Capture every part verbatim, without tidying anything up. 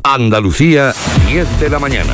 Andalucía, diez de la mañana.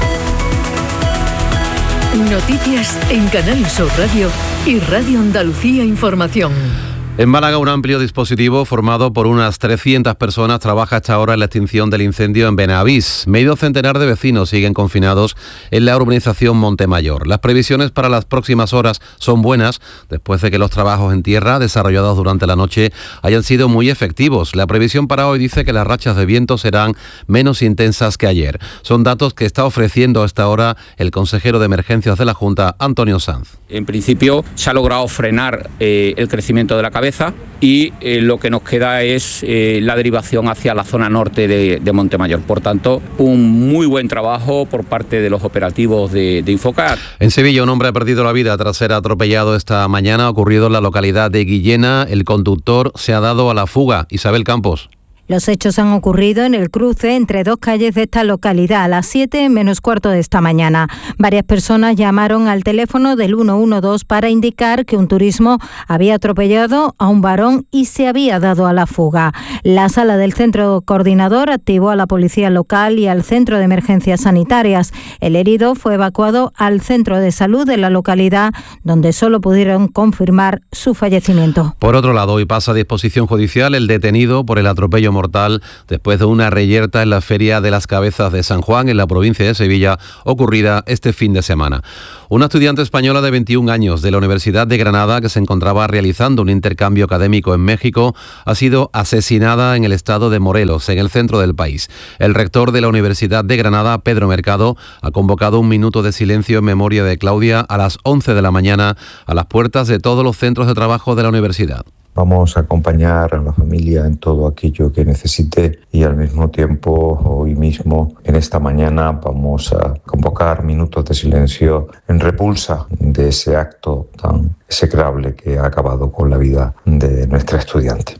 Noticias en Canal Sur Radio y Radio Andalucía Información. En Málaga, un amplio dispositivo formado por unas trescientas personas trabaja hasta ahora en la extinción del incendio en Benavís. Medio centenar de vecinos siguen confinados en la urbanización Montemayor. Las previsiones para las próximas horas son buenas, después de que los trabajos en tierra desarrollados durante la noche hayan sido muy efectivos. La previsión para hoy dice que las rachas de viento serán menos intensas que ayer. Son datos que está ofreciendo hasta ahora el consejero de Emergencias de la Junta, Antonio Sanz. En principio se ha logrado frenar eh, el crecimiento de la cabeza y eh, lo que nos queda es eh, la derivación hacia la zona norte de, de Montemayor. Por tanto, un muy buen trabajo por parte de los operativos de, de Infocar. En Sevilla, un hombre ha perdido la vida tras ser atropellado esta mañana, ocurrido en la localidad de Guillena. El conductor se ha dado a la fuga. Isabel Campos. Los hechos han ocurrido en el cruce entre dos calles de esta localidad a las siete menos cuarto de esta mañana. Varias personas llamaron al teléfono del uno uno dos para indicar que un turismo había atropellado a un varón y se había dado a la fuga. La sala del centro coordinador activó a la policía local y al centro de emergencias sanitarias. El herido fue evacuado al centro de salud de la localidad, donde solo pudieron confirmar su fallecimiento. Por otro lado, hoy pasa a disposición judicial el detenido por el atropello mortal después de una reyerta en la Feria de las Cabezas de San Juan, en la provincia de Sevilla, ocurrida este fin de semana. Una estudiante española de veintiún años de la Universidad de Granada, que se encontraba realizando un intercambio académico en México, ha sido asesinada en el estado de Morelos, en el centro del país. El rector de la Universidad de Granada, Pedro Mercado, ha convocado un minuto de silencio en memoria de Claudia a las once de la mañana a las puertas de todos los centros de trabajo de la universidad. Vamos a acompañar a la familia en todo aquello que necesite y al mismo tiempo, hoy mismo, en esta mañana, vamos a convocar minutos de silencio en repulsa de ese acto tan execrable que ha acabado con la vida de nuestra estudiante.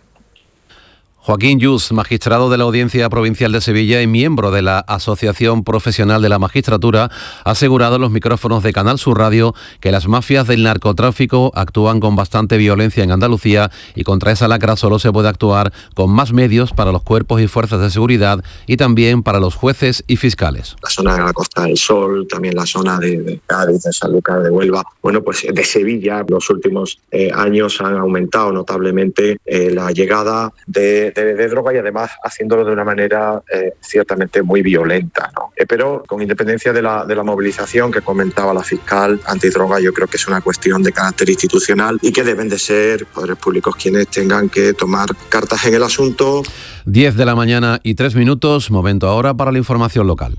Joaquín Yus, magistrado de la Audiencia Provincial de Sevilla y miembro de la Asociación Profesional de la Magistratura, ha asegurado en los micrófonos de Canal Sur Radio que las mafias del narcotráfico actúan con bastante violencia en Andalucía y contra esa lacra solo se puede actuar con más medios para los cuerpos y fuerzas de seguridad y también para los jueces y fiscales. La zona de la Costa del Sol, también la zona de, de Cádiz, de Sanlúcar de Huelva, bueno, pues de Sevilla, los últimos eh, años han aumentado notablemente eh, la llegada de De, de droga y además haciéndolo de una manera eh, ciertamente muy violenta, ¿no? Eh, pero con independencia de la, de la movilización que comentaba la fiscal antidroga, yo creo que es una cuestión de carácter institucional y que deben de ser poderes públicos quienes tengan que tomar cartas en el asunto. diez de la mañana y tres minutos, momento ahora para la información local.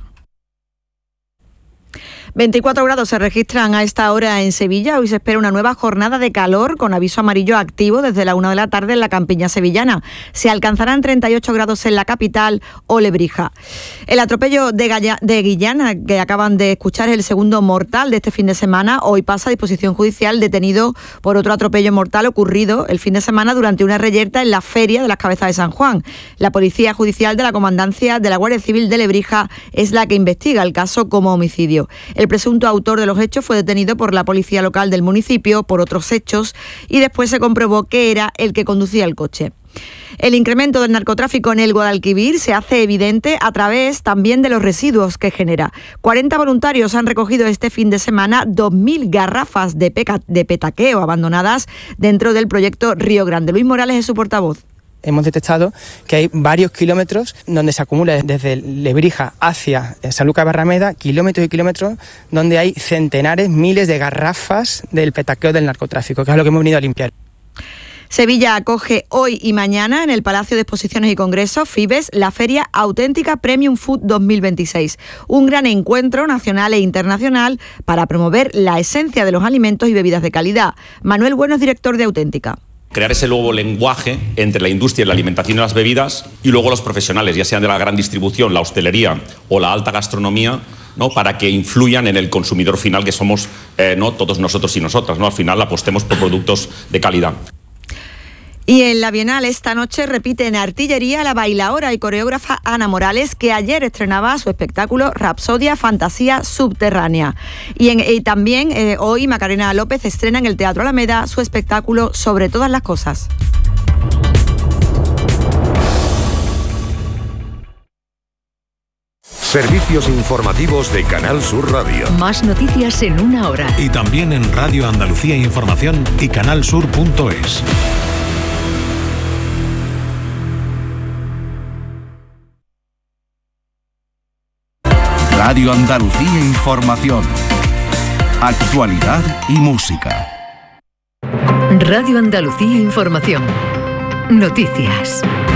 veinticuatro grados se registran a esta hora en Sevilla. Hoy se espera una nueva jornada de calor con aviso amarillo activo desde la una de la tarde en la campiña sevillana. Se alcanzarán treinta y ocho grados en la capital o Lebrija. El atropello de, Galla, de Guillana, que acaban de escuchar, es el segundo mortal de este fin de semana. Hoy pasa a disposición judicial detenido por otro atropello mortal ocurrido el fin de semana durante una reyerta en la Feria de las Cabezas de San Juan. La Policía Judicial de la Comandancia de la Guardia Civil de Lebrija es la que investiga el caso como homicidio. El presunto autor de los hechos fue detenido por la policía local del municipio por otros hechos y después se comprobó que era el que conducía el coche. El incremento del narcotráfico en el Guadalquivir se hace evidente a través también de los residuos que genera. cuarenta voluntarios han recogido este fin de semana dos mil garrafas de, peca- de petaqueo abandonadas dentro del proyecto Río Grande. Luis Morales es su portavoz. Hemos detectado que hay varios kilómetros donde se acumula desde Lebrija hacia Sanlúcar Barrameda, kilómetros y kilómetros, donde hay centenares, miles de garrafas del petaqueo del narcotráfico, que es lo que hemos venido a limpiar. Sevilla acoge hoy y mañana en el Palacio de Exposiciones y Congresos, FIBES, la Feria Auténtica Premium Food dos mil veintiséis. Un gran encuentro nacional e internacional para promover la esencia de los alimentos y bebidas de calidad. Manuel Bueno es director de Auténtica. Crear ese nuevo lenguaje entre la industria de la alimentación y las bebidas y luego los profesionales, ya sean de la gran distribución, la hostelería o la alta gastronomía, ¿no?, para que influyan en el consumidor final que somos eh, no todos nosotros y nosotras, ¿no? Al final apostemos por productos de calidad. Y en la Bienal esta noche repite en Artillería la bailaora y coreógrafa Ana Morales, que ayer estrenaba su espectáculo Rapsodia Fantasía Subterránea. Y, en, y también eh, hoy Macarena López estrena en el Teatro Alameda su espectáculo Sobre todas las cosas. Servicios informativos de Canal Sur Radio. Más noticias en una hora. Y también en Radio Andalucía Información y canalsur punto es. Radio Andalucía Información. Actualidad y música. Radio Andalucía Información. Noticias.